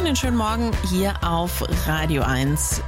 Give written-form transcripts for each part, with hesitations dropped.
Wunderschönen schönen Morgen hier auf Radio 1.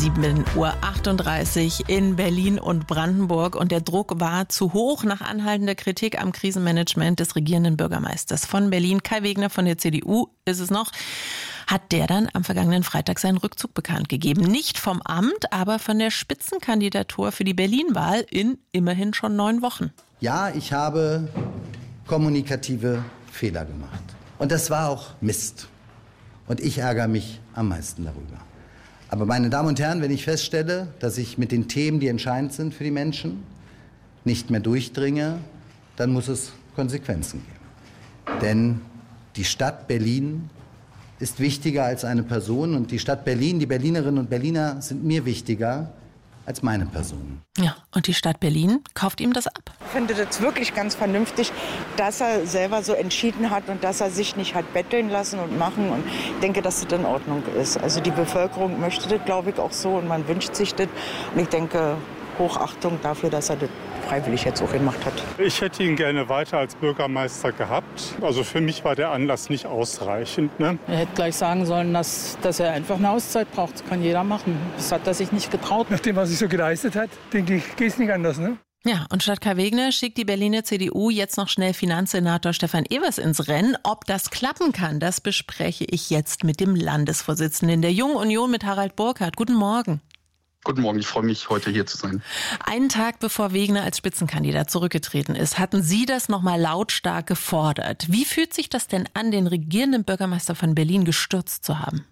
7:38 Uhr in Berlin und Brandenburg. Und der Druck war zu hoch nach anhaltender Kritik am Krisenmanagement des regierenden Bürgermeisters von Berlin. Kai Wegner von der CDU ist es noch. Hat der dann am vergangenen Freitag seinen Rückzug bekannt gegeben. Nicht vom Amt, aber von der Spitzenkandidatur für die Berlin-Wahl in immerhin schon 9 Wochen. Ja, ich habe kommunikative Fehler gemacht. Und das war auch Mist. Und ich ärgere mich am meisten darüber. Aber meine Damen und Herren, wenn ich feststelle, dass ich mit den Themen, die entscheidend sind für die Menschen, nicht mehr durchdringe, dann muss es Konsequenzen geben. Denn die Stadt Berlin ist wichtiger als eine Person und die Stadt Berlin, die Berlinerinnen und Berliner sind mir wichtiger als meine Person. Ja, und die Stadt Berlin kauft ihm das ab. Ich finde das wirklich ganz vernünftig, dass er selber so entschieden hat und dass er sich nicht hat betteln lassen und machen. Und ich denke, dass das in Ordnung ist. Also die Bevölkerung möchte das, glaube ich, auch so und man wünscht sich das. Und ich denke, Hochachtung dafür, dass er das freiwillig jetzt auch gemacht hat. Ich hätte ihn gerne weiter als Bürgermeister gehabt. Also für mich war der Anlass nicht ausreichend. Ne? Er hätte gleich sagen sollen, dass er einfach eine Auszeit braucht. Das kann jeder machen. Das hat er sich nicht getraut. Nach dem, was er so geleistet hat, denke ich, geht es nicht anders. Ne? Ja, und statt Kai Wegner schickt die Berliner CDU jetzt noch schnell Finanzsenator Stefan Evers ins Rennen. Ob das klappen kann, das bespreche ich jetzt mit dem Landesvorsitzenden der Jungen Union, mit Harald Burkhardt. Guten Morgen. Guten Morgen, ich freue mich, heute hier zu sein. Einen Tag bevor Wegner als Spitzenkandidat zurückgetreten ist, hatten Sie das nochmal lautstark gefordert. Wie fühlt sich das denn an, den regierenden Bürgermeister von Berlin gestürzt zu haben?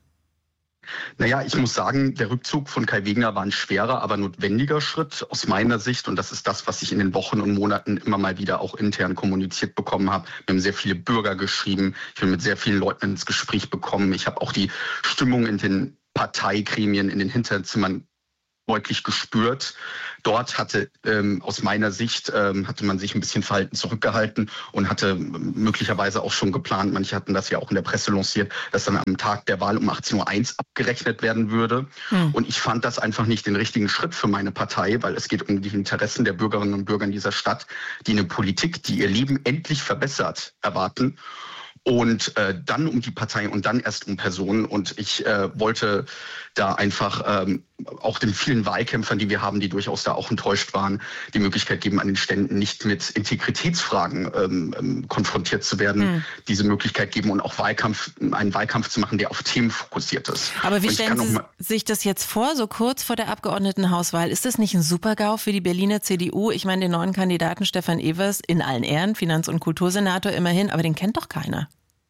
Naja, ich muss sagen, der Rückzug von Kai Wegner war ein schwerer, aber notwendiger Schritt aus meiner Sicht. Und das ist das, was ich in den Wochen und Monaten immer mal wieder auch intern kommuniziert bekommen habe. Wir haben sehr viele Bürger geschrieben. Ich bin mit sehr vielen Leuten ins Gespräch bekommen. Ich habe auch die Stimmung in den Parteigremien, in den Hinterzimmern deutlich gespürt. Dort hatte aus meiner Sicht hatte man sich ein bisschen verhalten zurückgehalten und hatte möglicherweise auch schon geplant, manche hatten das ja auch in der Presse lanciert, dass dann am Tag der Wahl um 18:01 Uhr abgerechnet werden würde. Und ich fand das einfach nicht den richtigen Schritt für meine Partei, weil es geht um die Interessen der Bürgerinnen und Bürger in dieser Stadt, die eine Politik, die ihr Leben endlich verbessert, erwarten. Und dann um die Partei und dann erst um Personen. Und ich wollte da einfach auch den vielen Wahlkämpfern, die wir haben, die durchaus da auch enttäuscht waren, die Möglichkeit geben, an den Ständen nicht mit Integritätsfragen konfrontiert zu werden, diese Möglichkeit geben und auch einen Wahlkampf zu machen, der auf Themen fokussiert ist. Aber wie stellen Sie sich das jetzt vor, so kurz vor der Abgeordnetenhauswahl? Ist das nicht ein Super-GAU für die Berliner CDU? Ich meine, den neuen Kandidaten Stefan Evers, in allen Ehren, Finanz- und Kultursenator immerhin, aber den kennt doch keiner.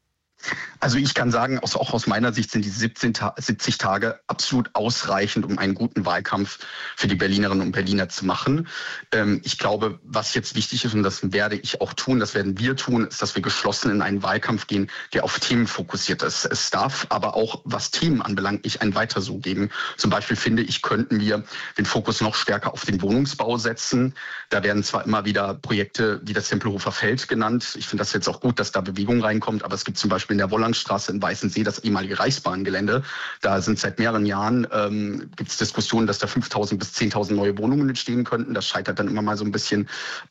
Also ich kann sagen, auch aus meiner Sicht sind die 70 Tage absolut ausreichend, um einen guten Wahlkampf für die Berlinerinnen und Berliner zu machen. Ich glaube, was jetzt wichtig ist, und das werde ich auch tun, das werden wir tun, ist, dass wir geschlossen in einen Wahlkampf gehen, der auf Themen fokussiert ist. Es darf aber auch, was Themen anbelangt, nicht ein Weiter so geben. Zum Beispiel finde ich, könnten wir den Fokus noch stärker auf den Wohnungsbau setzen. Da werden zwar immer wieder Projekte wie das Tempelhofer Feld genannt. Ich finde das jetzt auch gut, dass da Bewegung reinkommt, aber es gibt zum Beispiel in der Wollangstraße in Weißensee, das ehemalige Reichsbahngelände. Da sind seit mehreren Jahren gibt es Diskussionen, dass da 5.000 bis 10.000 neue Wohnungen entstehen könnten. Das scheitert dann immer mal so ein bisschen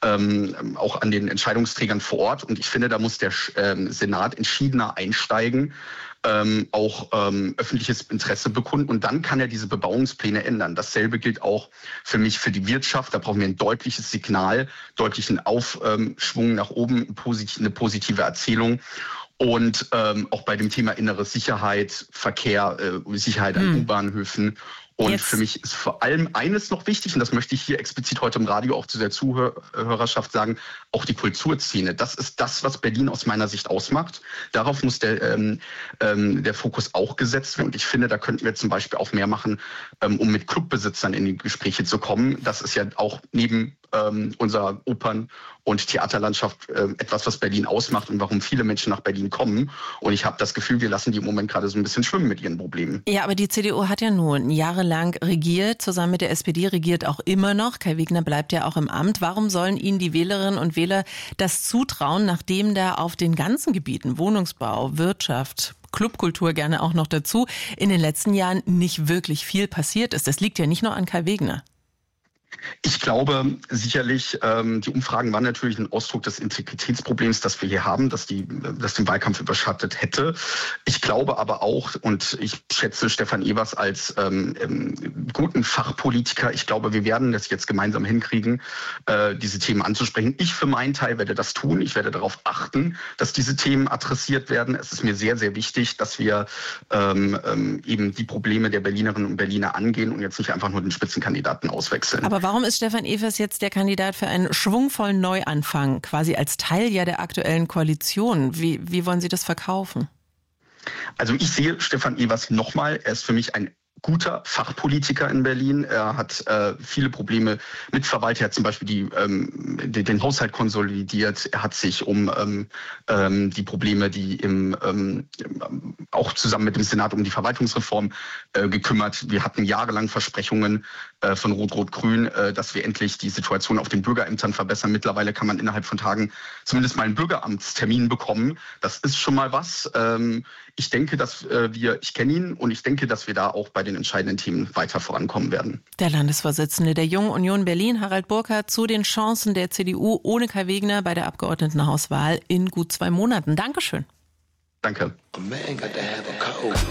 auch an den Entscheidungsträgern vor Ort. Und ich finde, da muss der Senat entschiedener einsteigen, auch öffentliches Interesse bekunden. Und dann kann er diese Bebauungspläne ändern. Dasselbe gilt auch für mich für die Wirtschaft. Da brauchen wir ein deutliches Signal, deutlichen Aufschwung nach oben, eine positive Erzählung. Und auch bei dem Thema innere Sicherheit, Verkehr, Sicherheit an U-Bahnhöfen. Und für mich ist vor allem eines noch wichtig, und das möchte ich hier explizit heute im Radio auch zu der Zuhörerschaft sagen, auch die Kulturszene. Das ist das, was Berlin aus meiner Sicht ausmacht. Darauf muss der Fokus auch gesetzt werden. Und ich finde, da könnten wir zum Beispiel auch mehr machen, um mit Clubbesitzern in die Gespräche zu kommen. Das ist ja auch neben unserer Opern- und Theaterlandschaft etwas, was Berlin ausmacht und warum viele Menschen nach Berlin kommen. Und ich habe das Gefühl, wir lassen die im Moment gerade so ein bisschen schwimmen mit ihren Problemen. Ja, aber die CDU hat ja nun jahrelang regiert, zusammen mit der SPD regiert auch immer noch. Kai Wegner bleibt ja auch im Amt. Warum sollen Ihnen die Wählerinnen und Wähler das zutrauen, nachdem da auf den ganzen Gebieten, Wohnungsbau, Wirtschaft, Clubkultur gerne auch noch dazu, in den letzten Jahren nicht wirklich viel passiert ist? Das liegt ja nicht nur an Kai Wegner. Ich glaube sicherlich, die Umfragen waren natürlich ein Ausdruck des Integritätsproblems, das wir hier haben, das den Wahlkampf überschattet hätte. Ich glaube aber auch, und ich schätze Stefan Evers als guten Fachpolitiker, ich glaube, wir werden das jetzt gemeinsam hinkriegen, diese Themen anzusprechen. Ich für meinen Teil werde das tun. Ich werde darauf achten, dass diese Themen adressiert werden. Es ist mir sehr, sehr wichtig, dass wir eben die Probleme der Berlinerinnen und Berliner angehen und jetzt nicht einfach nur den Spitzenkandidaten auswechseln. Aber warum ist Stefan Evers jetzt der Kandidat für einen schwungvollen Neuanfang, quasi als Teil ja der aktuellen Koalition? Wie wollen Sie das verkaufen? Also ich sehe Stefan Evers nochmal, er ist für mich ein guter Fachpolitiker in Berlin. Er hat viele Probleme mit Verwaltung. Er hat zum Beispiel den Haushalt konsolidiert. Er hat sich um die Probleme, die auch zusammen mit dem Senat um die Verwaltungsreform gekümmert. Wir hatten jahrelang Versprechungen von Rot-Rot-Grün, dass wir endlich die Situation auf den Bürgerämtern verbessern. Mittlerweile kann man innerhalb von Tagen zumindest mal einen Bürgeramtstermin bekommen. Das ist schon mal was. Ich denke, ich kenne ihn und ich denke, dass wir da auch bei den entscheidenden Themen weiter vorankommen werden. Der Landesvorsitzende der Jungen Union Berlin, Harald Burkhardt, zu den Chancen der CDU ohne Kai Wegner bei der Abgeordnetenhauswahl in gut 2 Monaten. Dankeschön. Danke.